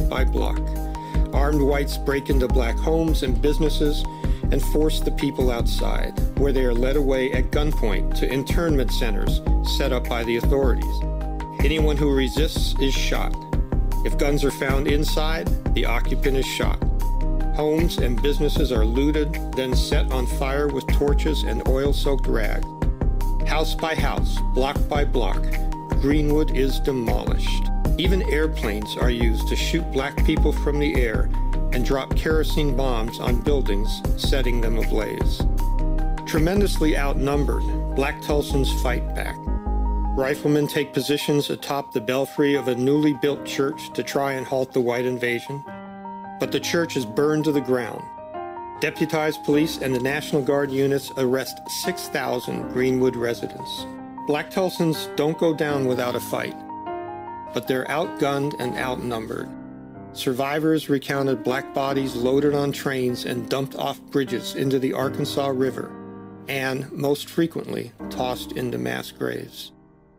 by block. Armed whites break into black homes and businesses and force the people outside, where they are led away at gunpoint to internment centers set up by the authorities. Anyone who resists is shot. If guns are found inside, the occupant is shot. Homes and businesses are looted, then set on fire with torches and oil-soaked rags. House by house, block by block, Greenwood is demolished. Even airplanes are used to shoot black people from the air and drop kerosene bombs on buildings, setting them ablaze. Tremendously outnumbered, black Tulsans fight back. Riflemen take positions atop the belfry of a newly built church to try and halt the white invasion. But the church is burned to the ground. Deputized police and the National Guard units arrest 6,000 Greenwood residents. Black Tulsans don't go down without a fight, but they're outgunned and outnumbered. Survivors recounted black bodies loaded on trains and dumped off bridges into the Arkansas River, and, most frequently, tossed into mass graves.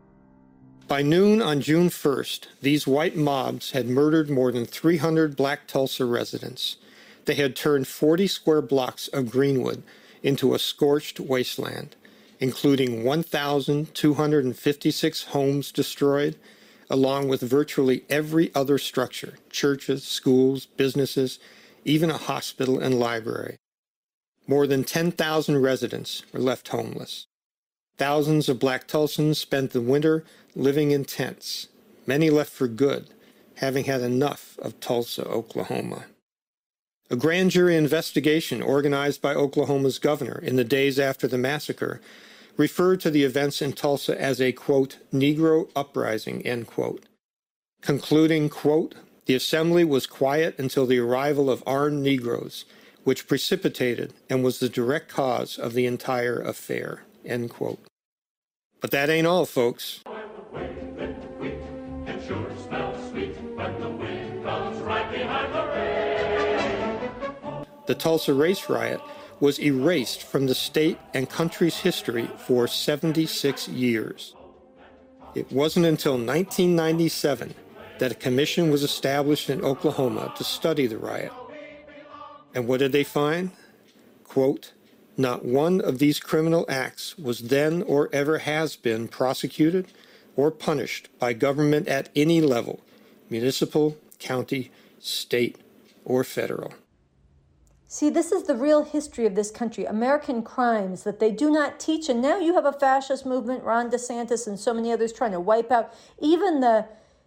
By noon on June 1st, these white mobs had murdered more than 300 black Tulsa residents. They had turned 40 square blocks of Greenwood into a scorched wasteland, including 1,256 homes destroyed, along with virtually every other structure, churches, schools, businesses, even a hospital and library. More than 10,000 residents were left homeless. Thousands of black Tulsans spent the winter living in tents. Many left for good, having had enough of Tulsa, Oklahoma. A grand jury investigation organized by Oklahoma's governor in the days after the massacre referred to the events in Tulsa as a, quote, Negro uprising, end quote, concluding, quote, the assembly was quiet until the arrival of armed Negroes, which precipitated and was the direct cause of the entire affair, end quote. But that ain't all, folks. The Tulsa race riot was erased from the state and country's history for 76 years. It wasn't until 1997 that a commission was established in Oklahoma to study the riot. And what did they find? Quote, not one of these criminal acts was then or ever has been prosecuted or punished by government at any level, municipal, county, state, or federal. See, this is the real history of this country, American crimes that they do not teach. And now you have a fascist movement, Ron DeSantis and so many others trying to wipe out even the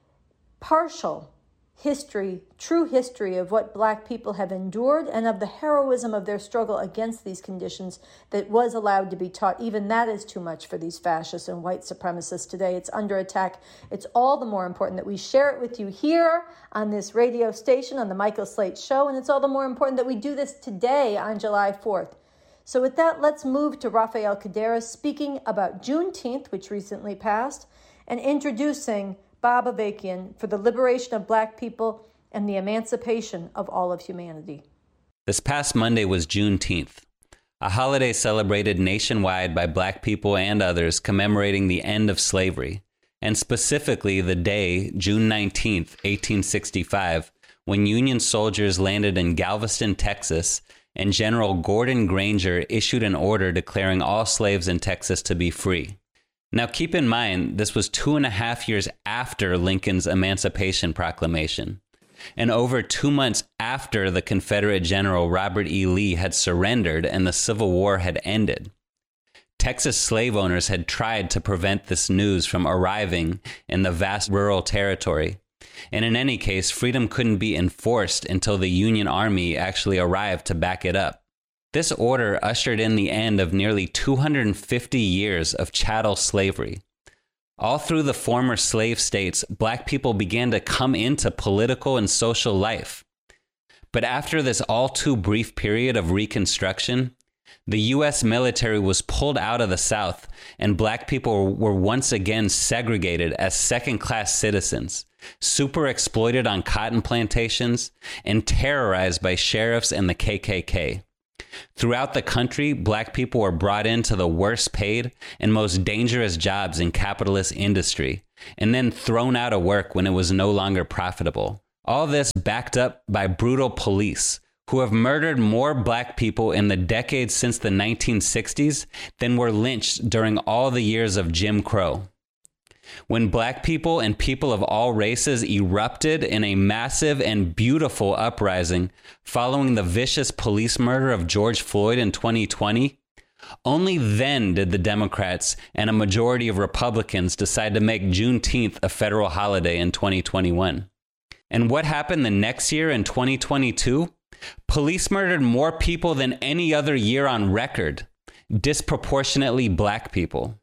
partial history, true history of what black people have endured and of the heroism of their struggle against these conditions that was allowed to be taught. Even that is too much for these fascists and white supremacists today. It's under attack. It's all the more important that we share it with you here on this radio station, on the Michael Slate Show, and it's all the more important that we do this today on July 4th. So with that, let's move to Rafael Caderas speaking about Juneteenth, which recently passed, and introducing Bob Avakian for the liberation of black people and the emancipation of all of humanity. This past Monday was Juneteenth, a holiday celebrated nationwide by black people and others commemorating the end of slavery, and specifically the day, June 19th, 1865, when Union soldiers landed in Galveston, Texas, and General Gordon Granger issued an order declaring all slaves in Texas to be free. Now, keep in mind, this was 2.5 years after Lincoln's Emancipation Proclamation, and over 2 months after the Confederate General Robert E. Lee had surrendered and the Civil War had ended. Texas slave owners had tried to prevent this news from arriving in the vast rural territory, and in any case, freedom couldn't be enforced until the Union Army actually arrived to back it up. This order ushered in the end of nearly 250 years of chattel slavery. All through the former slave states, black people began to come into political and social life. But after this all too brief period of Reconstruction, the U.S. military was pulled out of the South, and black people were once again segregated as second-class citizens, super exploited on cotton plantations, and terrorized by sheriffs and the KKK. Throughout the country, black people were brought into the worst paid and most dangerous jobs in capitalist industry, and then thrown out of work when it was no longer profitable, All this backed up by brutal police who have murdered more black people in the decades since the 1960s than were lynched during all the years of Jim Crow. When black people and people of all races erupted in a massive and beautiful uprising following the vicious police murder of George Floyd in 2020, only then did the Democrats and a majority of Republicans decide to make Juneteenth a federal holiday in 2021. And what happened the next year in 2022? Police murdered more people than any other year on record, disproportionately black people.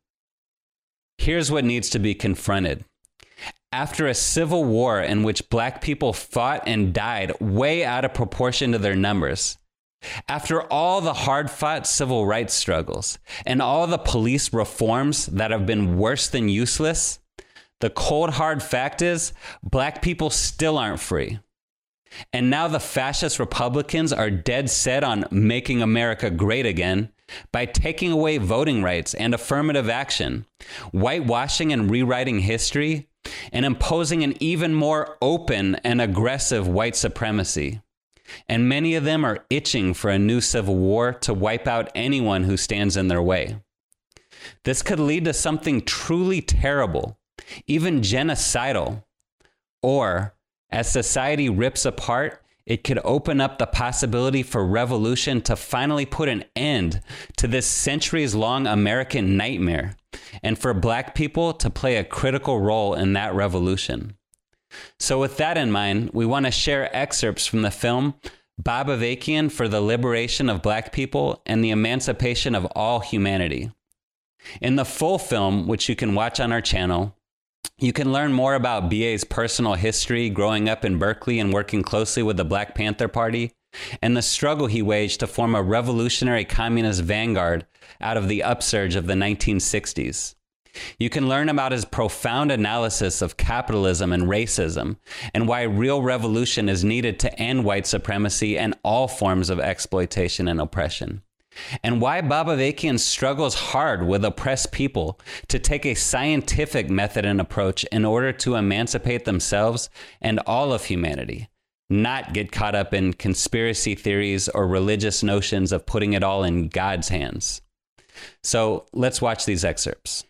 Here's what needs to be confronted. After a civil war in which black people fought and died way out of proportion to their numbers, after all the hard-fought civil rights struggles and all the police reforms that have been worse than useless, the cold hard fact is black people still aren't free. And now the fascist Republicans are dead set on making America great again by taking away voting rights and affirmative action, whitewashing and rewriting history, and imposing an even more open and aggressive white supremacy. And many of them are itching for a new civil war to wipe out anyone who stands in their way. This could lead to something truly terrible, even genocidal, or as society rips apart, it could open up the possibility for revolution to finally put an end to this centuries-long American nightmare, and for black people to play a critical role in that revolution. So with that in mind, we want to share excerpts from the film Bob Avakian for the Liberation of Black People and the Emancipation of All Humanity. In the full film, which you can watch on our channel, you can learn more about B.A.'s personal history growing up in Berkeley and working closely with the Black Panther Party, and the struggle he waged to form a revolutionary communist vanguard out of the upsurge of the 1960s. You can learn about his profound analysis of capitalism and racism, and why real revolution is needed to end white supremacy and all forms of exploitation and oppression. And why Bob Avakian struggles hard with oppressed people to take a scientific method and approach in order to emancipate themselves and all of humanity, not get caught up in conspiracy theories or religious notions of putting it all in God's hands. So let's watch these excerpts.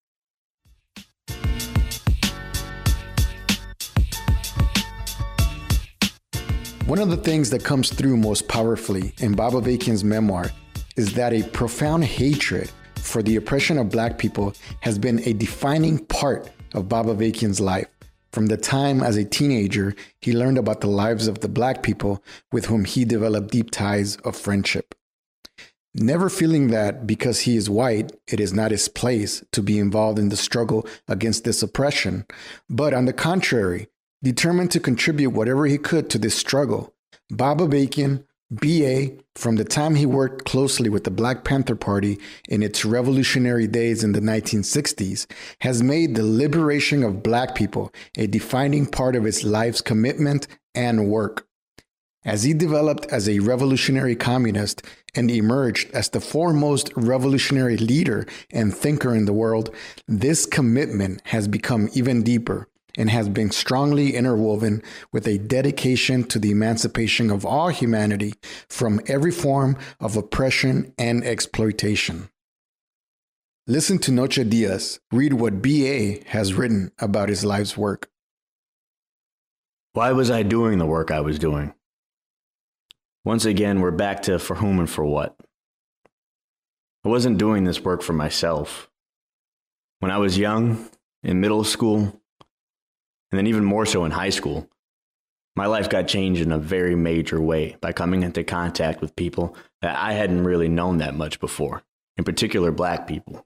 One of the things that comes through most powerfully in Bob Avakian's memoir is that a profound hatred for the oppression of black people has been a defining part of Bob Avakian's life. From the time as a teenager, he learned about the lives of the black people with whom he developed deep ties of friendship. Never feeling that because he is white, it is not his place to be involved in the struggle against this oppression, but on the contrary, determined to contribute whatever he could to this struggle, Bob Avakian, B.A., from the time he worked closely with the Black Panther Party in its revolutionary days in the 1960s, has made the liberation of black people a defining part of his life's commitment and work. As he developed as a revolutionary communist and emerged as the foremost revolutionary leader and thinker in the world, this commitment has become even deeper and has been strongly interwoven with a dedication to the emancipation of all humanity from every form of oppression and exploitation. Listen to Noche Diaz read what B.A. has written about his life's work. Why was I doing the work I was doing? Once again, we're back to for whom and for what. I wasn't doing this work for myself. When I was young, in middle school, and then even more so in high school, my life got changed in a very major way by coming into contact with people that I hadn't really known that much before, in particular black people.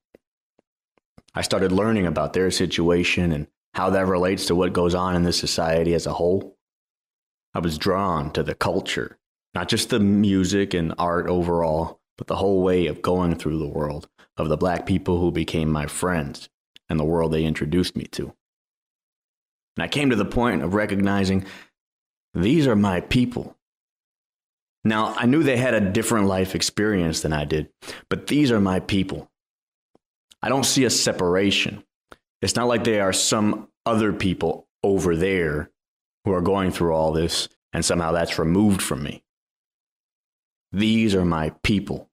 I started learning about their situation and how that relates to what goes on in this society as a whole. I was drawn to the culture, not just the music and art overall, but the whole way of going through the world of the black people who became my friends and the world they introduced me to. And I came to the point of recognizing these are my people. Now, I knew they had a different life experience than I did, but these are my people. I don't see a separation. It's not like they are some other people over there who are going through all this, and somehow that's removed from me. These are my people.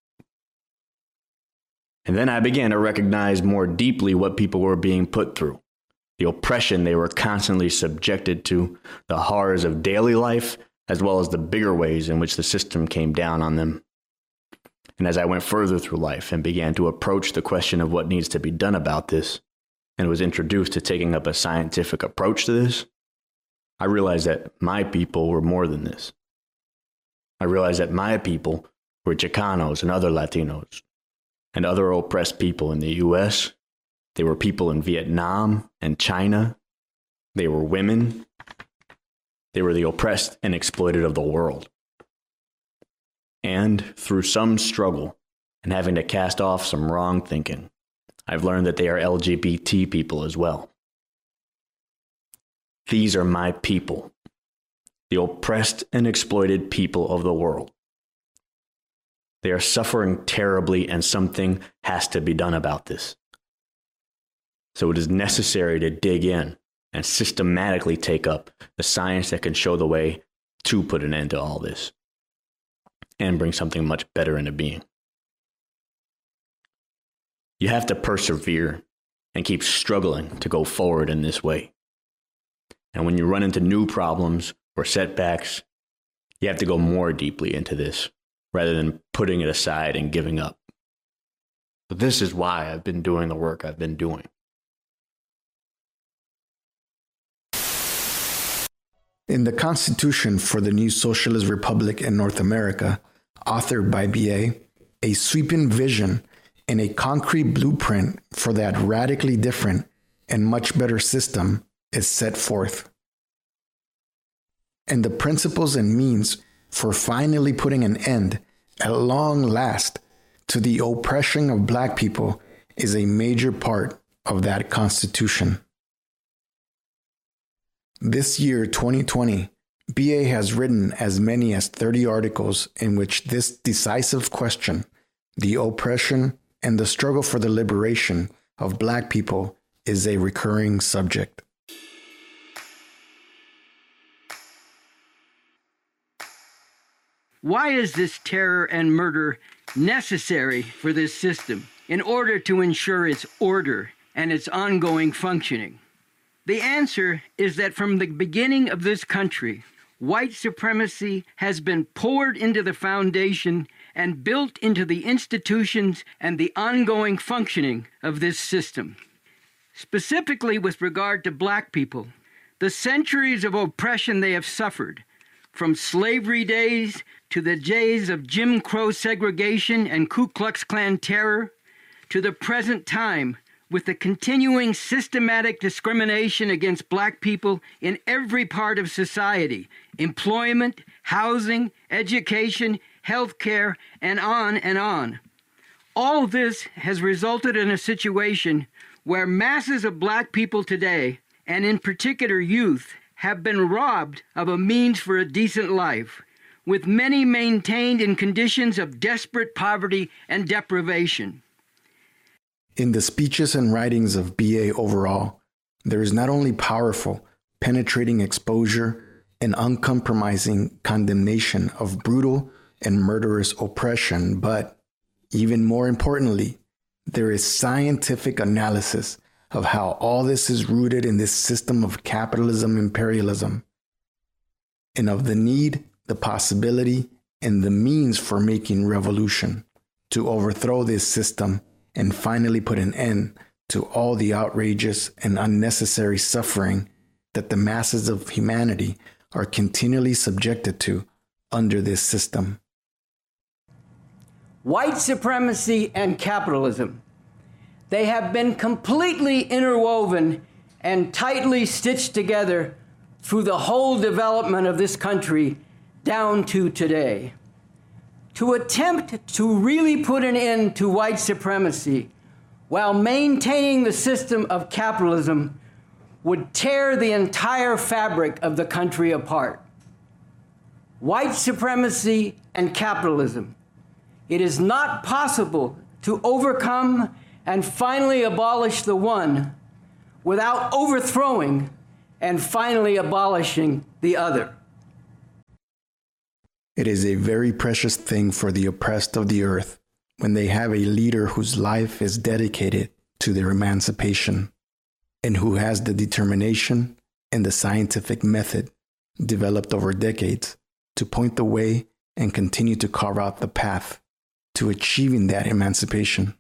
And then I began to recognize more deeply what people were being put through, the oppression they were constantly subjected to, the horrors of daily life, as well as the bigger ways in which the system came down on them. And as I went further through life and began to approach the question of what needs to be done about this, and was introduced to taking up a scientific approach to this, I realized that my people were more than this. I realized that my people were Chicanos and other Latinos, and other oppressed people in the US. They were people in Vietnam and China. They were women. They were the oppressed and exploited of the world. And through some struggle and having to cast off some wrong thinking, I've learned that they are LGBT people as well. These are my people, the oppressed and exploited people of the world. They are suffering terribly, and something has to be done about this. So it is necessary to dig in and systematically take up the science that can show the way to put an end to all this and bring something much better into being. You have to persevere and keep struggling to go forward in this way. And when you run into new problems or setbacks, you have to go more deeply into this rather than putting it aside and giving up. But this is why I've been doing the work I've been doing. In the Constitution for the New Socialist Republic in North America, authored by B.A., a sweeping vision and a concrete blueprint for that radically different and much better system is set forth. And the principles and means for finally putting an end, at long last, to the oppression of Black people is a major part of that Constitution. This year, 2020, BA has written as many as 30 articles in which this decisive question, the oppression and the struggle for the liberation of Black people, is a recurring subject. Why is this terror and murder necessary for this system in order to ensure its order and its ongoing functioning? The answer is that from the beginning of this country, white supremacy has been poured into the foundation and built into the institutions and the ongoing functioning of this system. Specifically with regard to Black people, the centuries of oppression they have suffered, from slavery days to the days of Jim Crow segregation and Ku Klux Klan terror, to the present time with the continuing systematic discrimination against Black people in every part of society, employment, housing, education, healthcare, and on and on. All this has resulted in a situation where masses of Black people today, and in particular youth, have been robbed of a means for a decent life, with many maintained in conditions of desperate poverty and deprivation. In the speeches and writings of BA overall, there is not only powerful, penetrating exposure and uncompromising condemnation of brutal and murderous oppression, but, even more importantly, there is scientific analysis of how all this is rooted in this system of capitalism imperialism, and of the need, the possibility, and the means for making revolution to overthrow this system and finally put an end to all the outrageous and unnecessary suffering that the masses of humanity are continually subjected to under this system. White supremacy and capitalism. They have been completely interwoven and tightly stitched together through the whole development of this country down to today. To attempt to really put an end to white supremacy while maintaining the system of capitalism would tear the entire fabric of the country apart. White supremacy and capitalism. It is not possible to overcome and finally abolish the one without overthrowing and finally abolishing the other. It is a very precious thing for the oppressed of the earth when they have a leader whose life is dedicated to their emancipation and who has the determination and the scientific method developed over decades to point the way and continue to carve out the path to achieving that emancipation.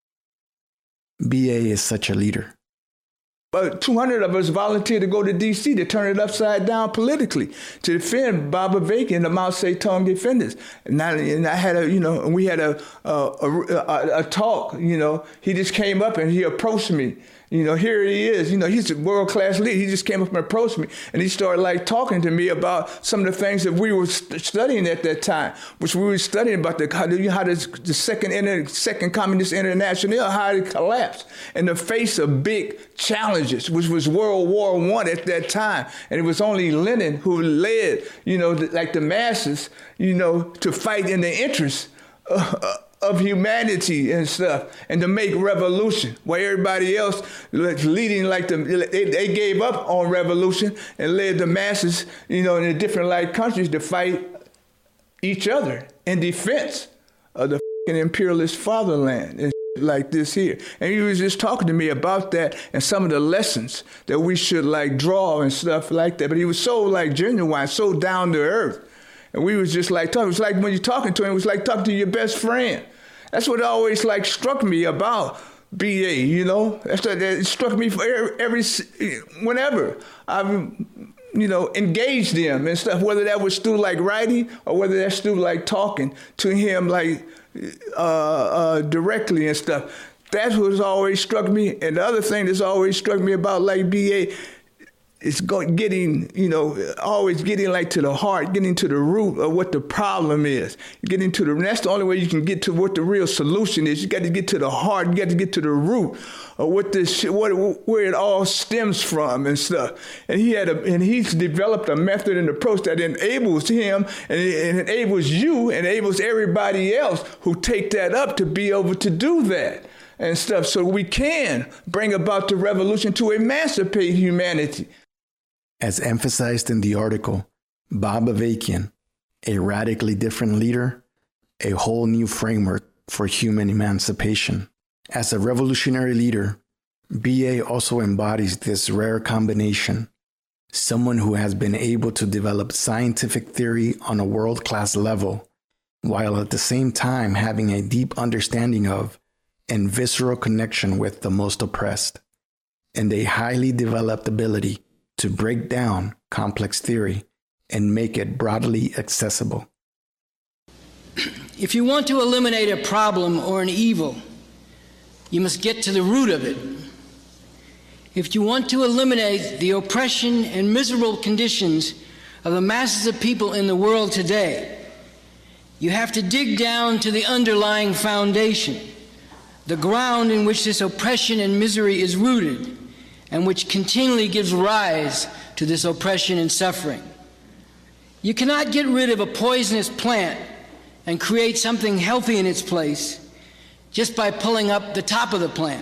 BA is such a leader. But 200 of us volunteered to go to D.C. to turn it upside down politically, to defend Bob Avakian and the Mao Zedong defenders. And I had we had a talk, he just came up and he approached me. Here he is. He's a world-class leader. He just came up and approached me, and he started talking to me about some of the things that we were studying at that time, which we were studying about how the second Communist International, how it collapsed in the face of big challenges, which was World War I at that time, and it was only Lenin who led, the masses, to fight in the interest of humanity and stuff, and to make revolution, while everybody else leading they gave up on revolution and led the masses, in the different countries to fight each other in defense of the imperialist fatherland and like this here. And he was just talking to me about that and some of the lessons that we should draw and stuff like that. But he was so genuine, so down to earth. And we was just talking. It was like when you're talking to him, it was like talking to your best friend. That's what always struck me about BA, That's what it struck me for whenever I've, engaged him and stuff, whether that was through writing or whether that's through talking to him directly and stuff. That's what's always struck me. And the other thing that's always struck me about BA, it's always getting to the heart, getting to the root of what the problem is. That's the only way you can get to what the real solution is. You got to get to the heart. You got to get to the root of where it all stems from and stuff. And he's developed a method and approach that enables him and enables you, enables everybody else who take that up to be able to do that and stuff. So we can bring about the revolution to emancipate humanity. As emphasized in the article, Bob Avakian, a radically different leader, a whole new framework for human emancipation. As a revolutionary leader, BA also embodies this rare combination, someone who has been able to develop scientific theory on a world-class level, while at the same time having a deep understanding of and visceral connection with the most oppressed, and a highly developed ability to break down complex theory and make it broadly accessible. If you want to eliminate a problem or an evil, you must get to the root of it. If you want to eliminate the oppression and miserable conditions of the masses of people in the world today, you have to dig down to the underlying foundation, the ground in which this oppression and misery is rooted, and which continually gives rise to this oppression and suffering. You cannot get rid of a poisonous plant and create something healthy in its place just by pulling up the top of the plant.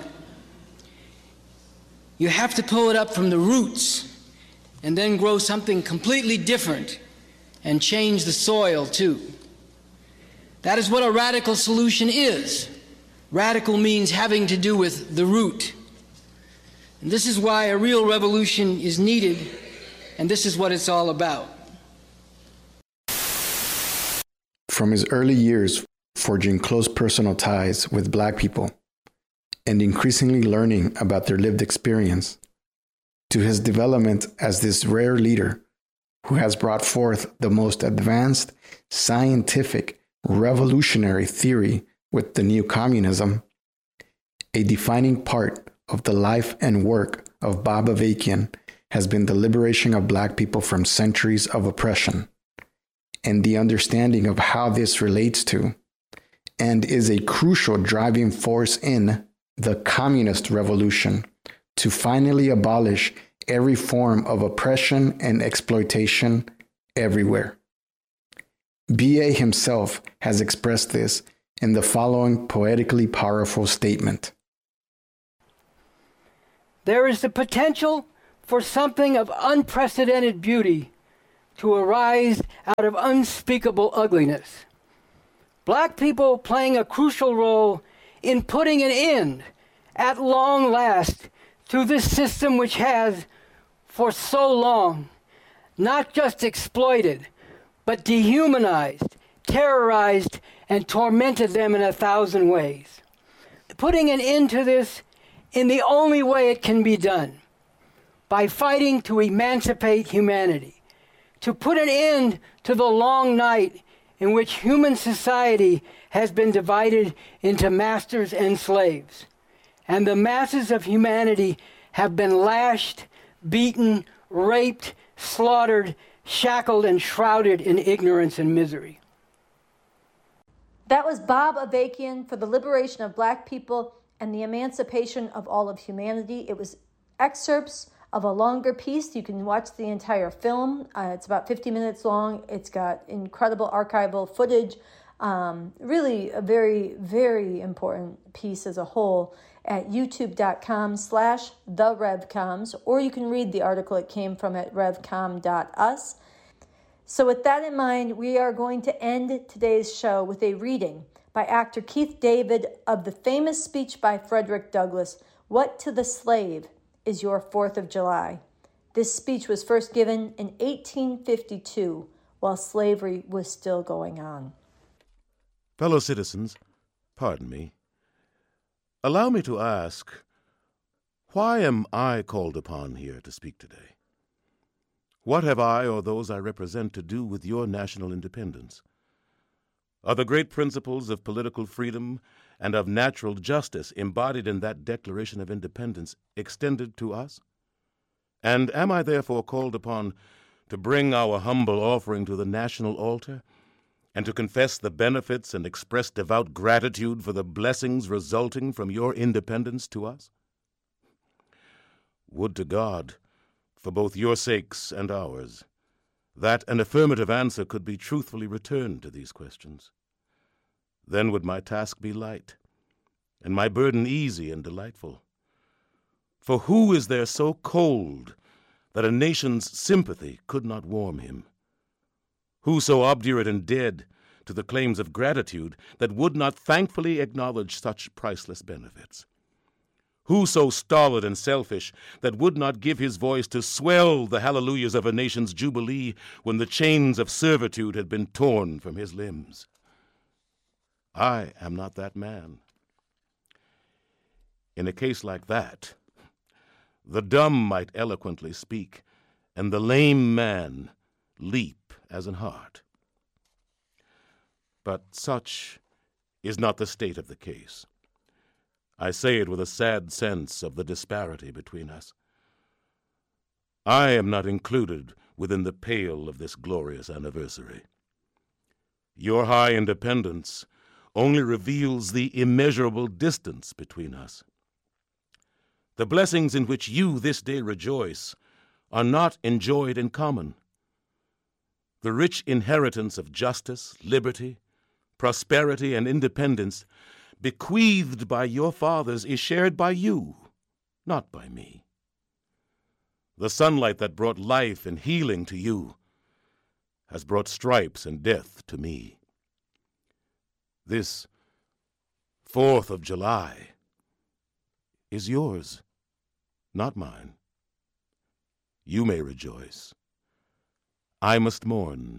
You have to pull it up from the roots and then grow something completely different and change the soil too. That is what a radical solution is. Radical means having to do with the root. And this is why a real revolution is needed, and this is what it's all about. From his early years forging close personal ties with Black people and increasingly learning about their lived experience, to his development as this rare leader who has brought forth the most advanced, scientific, revolutionary theory with the new communism, a defining part of the life and work of Bob Avakian has been the liberation of Black people from centuries of oppression, and the understanding of how this relates to, and is a crucial driving force in, the communist revolution to finally abolish every form of oppression and exploitation everywhere. BA himself has expressed this in the following poetically powerful statement. There is the potential for something of unprecedented beauty to arise out of unspeakable ugliness. Black people playing a crucial role in putting an end, at long last, to this system which has, for so long, not just exploited, but dehumanized, terrorized, and tormented them in 1,000 ways. Putting an end to this in the only way it can be done, by fighting to emancipate humanity, to put an end to the long night in which human society has been divided into masters and slaves, and the masses of humanity have been lashed, beaten, raped, slaughtered, shackled, and shrouded in ignorance and misery. That was Bob Avakian for the liberation of Black people and the emancipation of all of humanity. It was excerpts of a longer piece. You can watch the entire film. It's about 50 minutes long. It's got incredible archival footage. Really a very, very important piece as a whole at youtube.com/therevcoms, or you can read the article it came from at revcom.us. So with that in mind, we are going to end today's show with a reading by actor Keith David of the famous speech by Frederick Douglass, "What to the Slave is Your 4th of July?" This speech was first given in 1852 while slavery was still going on. Fellow citizens, pardon me. Allow me to ask, why am I called upon here to speak today? What have I or those I represent to do with your national independence? Are the great principles of political freedom and of natural justice embodied in that Declaration of Independence extended to us? And am I therefore called upon to bring our humble offering to the national altar and to confess the benefits and express devout gratitude for the blessings resulting from your independence to us? Would to God, for both your sakes and ours, that an affirmative answer could be truthfully returned to these questions. Then would my task be light, and my burden easy and delightful. For who is there so cold that a nation's sympathy could not warm him? Who so obdurate and dead to the claims of gratitude that would not thankfully acknowledge such priceless benefits? Who so stolid and selfish that would not give his voice to swell the hallelujahs of a nation's jubilee when the chains of servitude had been torn from his limbs? I am not that man. In a case like that, the dumb might eloquently speak, and the lame man leap as an hart. But such is not the state of the case. I say it with a sad sense of the disparity between us. I am not included within the pale of this glorious anniversary. Your high independence only reveals the immeasurable distance between us. The blessings in which you this day rejoice are not enjoyed in common. The rich inheritance of justice, liberty, prosperity, and independence bequeathed by your fathers is shared by you, not by me. The sunlight that brought life and healing to you has brought stripes and death to me. This 4th of July is yours, not mine. You may rejoice. I must mourn.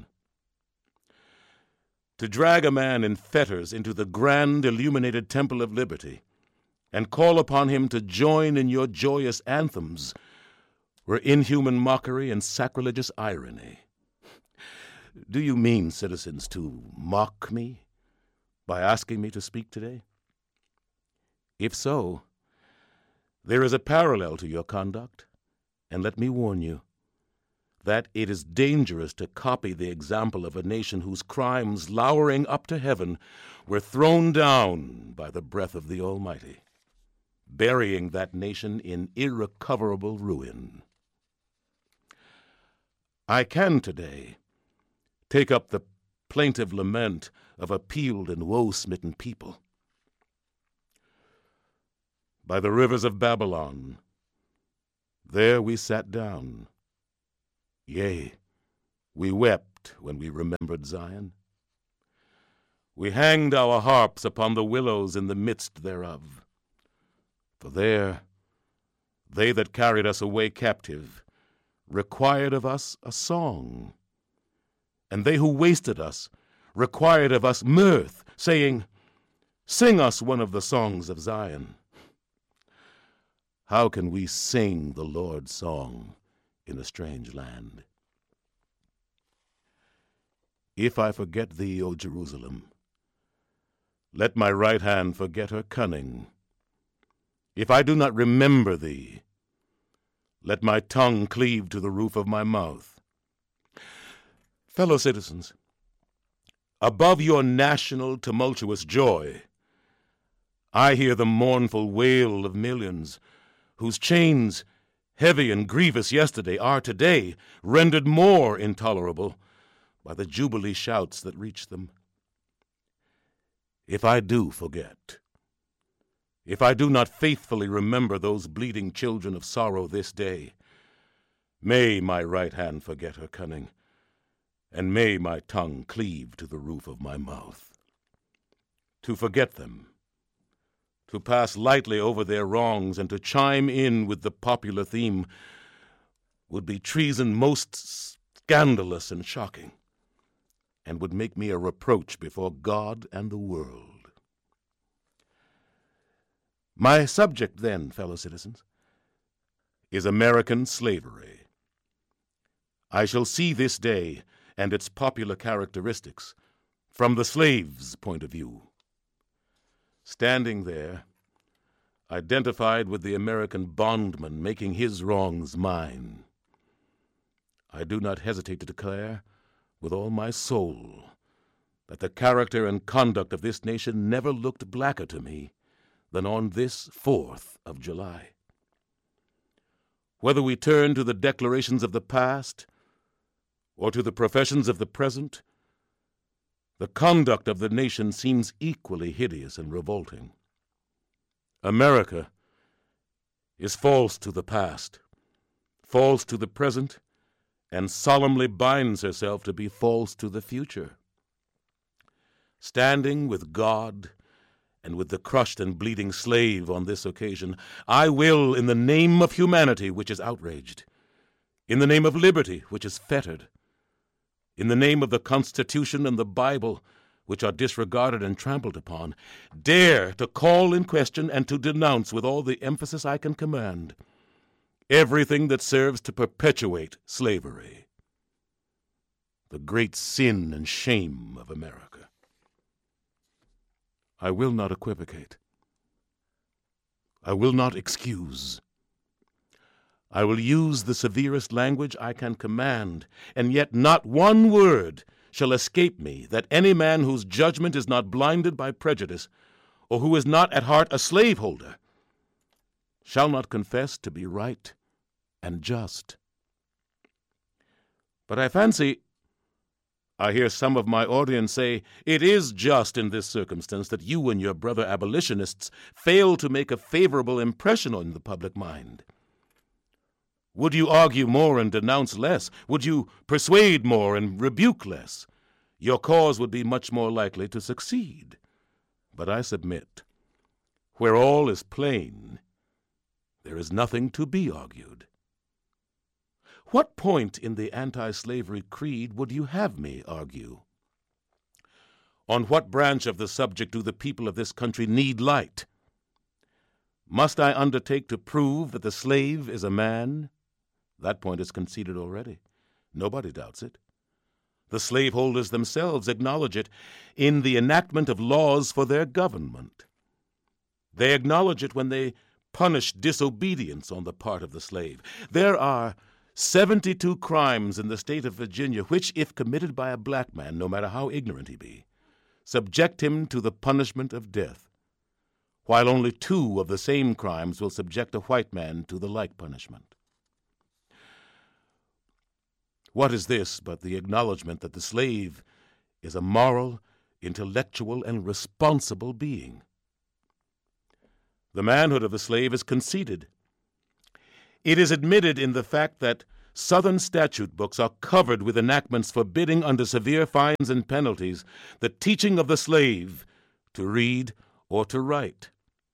To drag a man in fetters into the grand illuminated temple of liberty and call upon him to join in your joyous anthems were inhuman mockery and sacrilegious irony. Do you mean, citizens, to mock me by asking me to speak today? If so, there is a parallel to your conduct, and let me warn you that it is dangerous to copy the example of a nation whose crimes, lowering up to heaven, were thrown down by the breath of the Almighty, burying that nation in irrecoverable ruin. I can today take up the plaintive lament of a peeled and woe-smitten people. By the rivers of Babylon, There we sat down. Yea, we wept when we remembered Zion. We hanged our harps upon the willows in the midst thereof. For there they that carried us away captive required of us a song, and they who wasted us required of us mirth, saying, Sing us one of the songs of Zion. How can we sing the Lord's song in a strange land? If I forget thee, O Jerusalem, let my right hand forget her cunning. If I do not remember thee, let my tongue cleave to the roof of my mouth. Fellow citizens, above your national tumultuous joy, I hear the mournful wail of millions whose chains, heavy and grievous yesterday, are today rendered more intolerable by the jubilee shouts that reach them. If I do forget, if I do not faithfully remember those bleeding children of sorrow this day, may my right hand forget her cunning, and may my tongue cleave to the roof of my mouth. To forget them, to pass lightly over their wrongs, and to chime in with the popular theme would be treason most scandalous and shocking, and would make me a reproach before God and the world. My subject, then, fellow citizens, is American slavery. I shall see this day and its popular characteristics from the slave's point of view. Standing there, identified with the American bondman making his wrongs mine, I do not hesitate to declare with all my soul that the character and conduct of this nation never looked blacker to me than on this 4th of July. Whether we turn to the declarations of the past or to the professions of the present, the conduct of the nation seems equally hideous and revolting. America is false to the past, false to the present, and solemnly binds herself to be false to the future. Standing with God and with the crushed and bleeding slave on this occasion, I will, in the name of humanity which is outraged, in the name of liberty which is fettered, in the name of the Constitution and the Bible which are disregarded and trampled upon, dare to call in question and to denounce with all the emphasis I can command everything that serves to perpetuate slavery, the great sin and shame of America. I will not equivocate. I will not excuse. I will use the severest language I can command, and yet not one word shall escape me that any man whose judgment is not blinded by prejudice, or who is not at heart a slaveholder, shall not confess to be right and just. But I fancy I hear some of my audience say, it is just in this circumstance that you and your brother abolitionists fail to make a favorable impression on the public mind. Would you argue more and denounce less? Would you persuade more and rebuke less? Your cause would be much more likely to succeed. But I submit, where all is plain, there is nothing to be argued. What point in the anti-slavery creed would you have me argue? On what branch of the subject do the people of this country need light? Must I undertake to prove that the slave is a man? That point is conceded already. Nobody doubts it. The slaveholders themselves acknowledge it in the enactment of laws for their government. They acknowledge it when they punish disobedience on the part of the slave. There are 72 crimes in the state of Virginia which, if committed by a black man, no matter how ignorant he be, subject him to the punishment of death, while only 2 of the same crimes will subject a white man to the like punishment. What is this but the acknowledgement that the slave is a moral, intellectual, and responsible being? The manhood of the slave is conceded. It is admitted in the fact that Southern statute books are covered with enactments forbidding, under severe fines and penalties, the teaching of the slave to read or to write.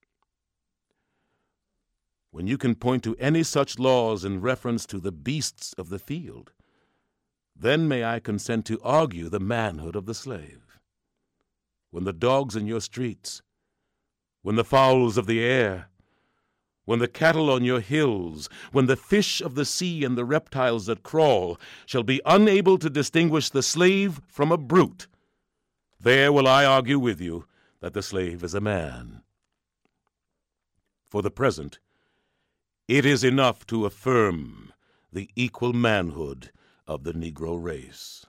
When you can point to any such laws in reference to the beasts of the field, then may I consent to argue the manhood of the slave. When the dogs in your streets, when the fowls of the air, when the cattle on your hills, when the fish of the sea and the reptiles that crawl shall be unable to distinguish the slave from a brute, there will I argue with you that the slave is a man. For the present, it is enough to affirm the equal manhood of the Negro race.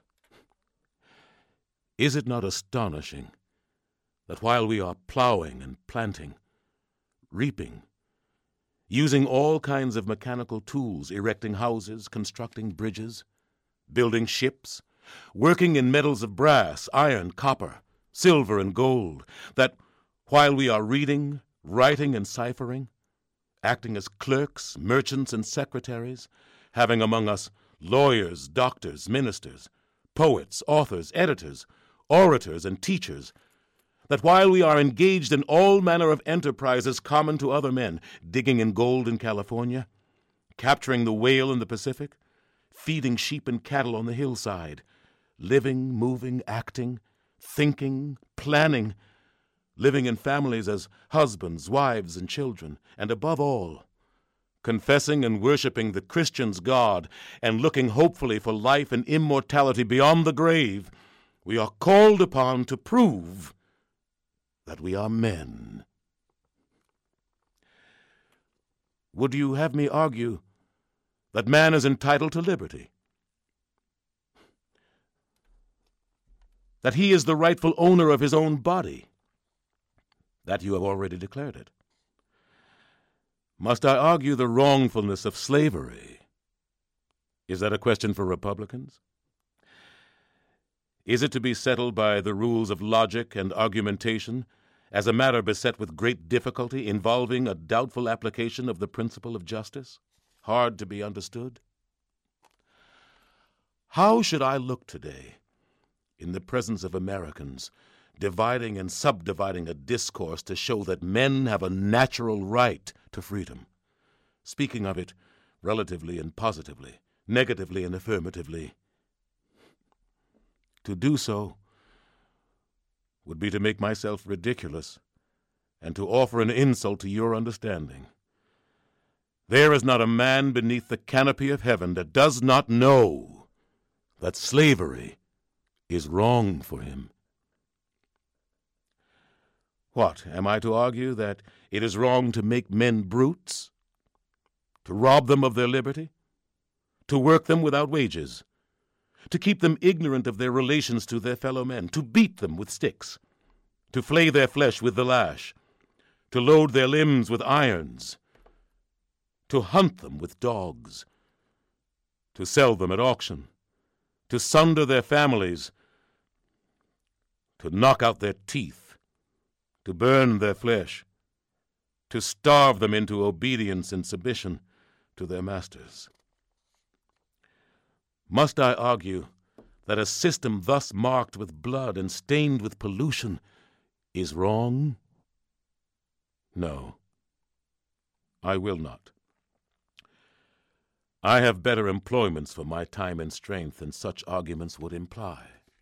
Is it not astonishing that while we are plowing and planting, reaping, using all kinds of mechanical tools, erecting houses, constructing bridges, building ships, working in metals of brass, iron, copper, silver, and gold, that while we are reading, writing, and ciphering, acting as clerks, merchants, and secretaries, having among us lawyers, doctors, ministers, poets, authors, editors, orators, and teachers, that while we are engaged in all manner of enterprises common to other men, digging in gold in California, capturing the whale in the Pacific, feeding sheep and cattle on the hillside, living, moving, acting, thinking, planning, living in families as husbands, wives, and children, and above all, confessing and worshiping the Christian's God and looking hopefully for life and immortality beyond the grave, we are called upon to prove that we are men. Would you have me argue that man is entitled to liberty? That he is the rightful owner of his own body? That you have already declared it. Must I argue the wrongfulness of slavery? Is that a question for Republicans? Is it to be settled by the rules of logic and argumentation as a matter beset with great difficulty, involving a doubtful application of the principle of justice, hard to be understood? How should I look today in the presence of Americans, dividing and subdividing a discourse to show that men have a natural right to freedom, speaking of it relatively and positively, negatively and affirmatively? To do so would be to make myself ridiculous and to offer an insult to your understanding. There is not a man beneath the canopy of heaven that does not know that slavery is wrong for him. What, am I to argue that it is wrong to make men brutes? To rob them of their liberty? To work them without wages? To keep them ignorant of their relations to their fellow men, to beat them with sticks, to flay their flesh with the lash, to load their limbs with irons, to hunt them with dogs, to sell them at auction, to sunder their families, to knock out their teeth, to burn their flesh, to starve them into obedience and submission to their masters? Must I argue that a system thus marked with blood and stained with pollution is wrong? No, I will not. I have better employments for my time and strength than such arguments would imply.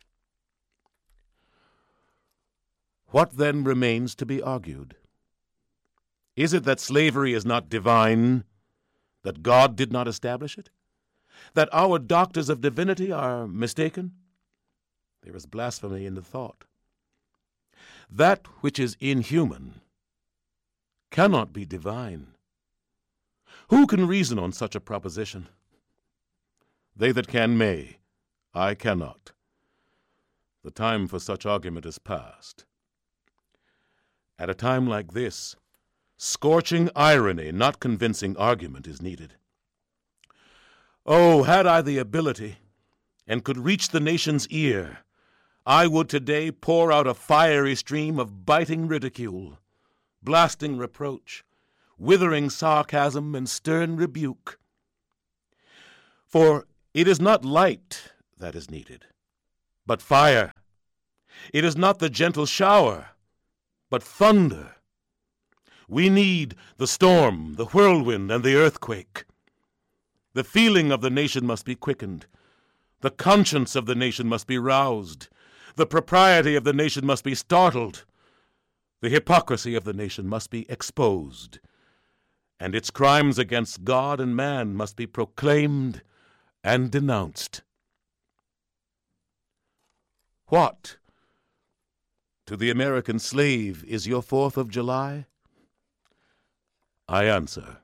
What then remains to be argued? Is it that slavery is not divine, that God did not establish it? That our doctors of divinity are mistaken? There is blasphemy in the thought. That which is inhuman cannot be divine. Who can reason on such a proposition? They that can may, I cannot. The time for such argument is past. At a time like this, scorching irony, not convincing argument, is needed. Oh, had I the ability and could reach the nation's ear, I would today pour out a fiery stream of biting ridicule, blasting reproach, withering sarcasm and stern rebuke. For it is not light that is needed, but fire. It is not the gentle shower, but thunder. We need the storm, the whirlwind, and the earthquake. The feeling of the nation must be quickened. The conscience of the nation must be roused. The propriety of the nation must be startled. The hypocrisy of the nation must be exposed. And its crimes against God and man must be proclaimed and denounced. What, to the American slave, is your 4th of July? I answer,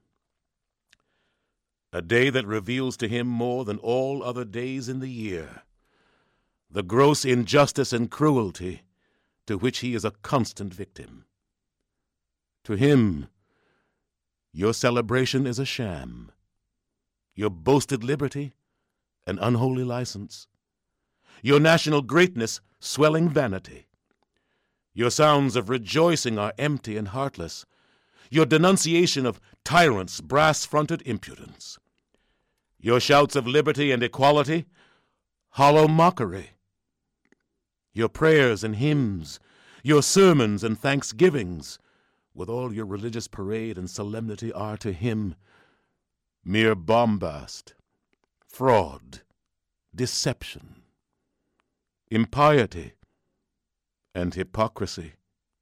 a day that reveals to him more than all other days in the year the gross injustice and cruelty to which he is a constant victim. To him, your celebration is a sham, your boasted liberty an unholy license, your national greatness swelling vanity. Your sounds of rejoicing are empty and heartless, your denunciation of tyrants brass-fronted impudence. Your shouts of liberty and equality, hollow mockery. Your prayers and hymns, your sermons and thanksgivings, with all your religious parade and solemnity, are to him mere bombast, fraud, deception, impiety, and hypocrisy.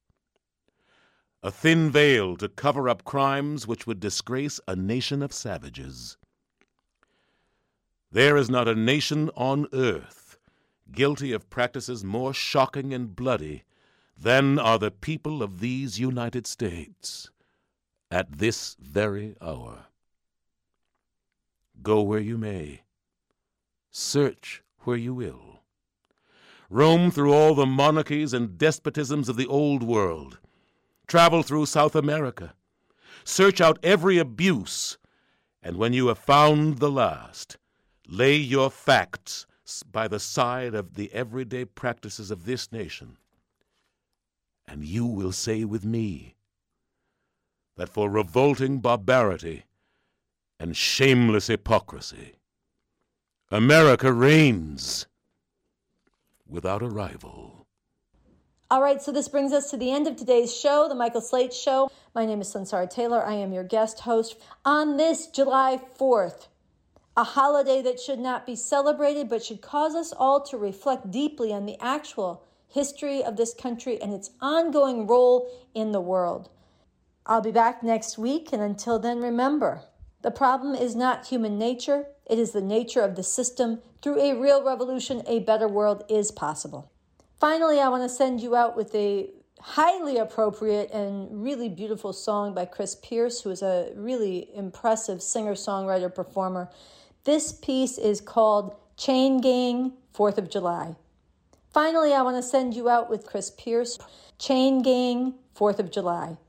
A thin veil to cover up crimes which would disgrace a nation of savages. There is not a nation on earth guilty of practices more shocking and bloody than are the people of these United States at this very hour. Go where you may, search where you will, roam through all the monarchies and despotisms of the old world, travel through South America, search out every abuse, and when you have found the last, lay your facts by the side of the everyday practices of this nation, and you will say with me that for revolting barbarity and shameless hypocrisy, America reigns without a rival. All right, so this brings us to the end of today's show, The Michael Slate Show. My name is Sunsara Taylor. I am your guest host on this July 4th, a holiday that should not be celebrated, but should cause us all to reflect deeply on the actual history of this country and its ongoing role in the world. I'll be back next week, and until then, remember, the problem is not human nature. It is the nature of the system. Through a real revolution, a better world is possible. Finally, I want to send you out with a highly appropriate and really beautiful song by Chris Pierce, who is a really impressive singer-songwriter performer. This piece is called Chain Gang, 4th of July. Finally, I want to send you out with Chris Pierce, Chain Gang, 4th of July.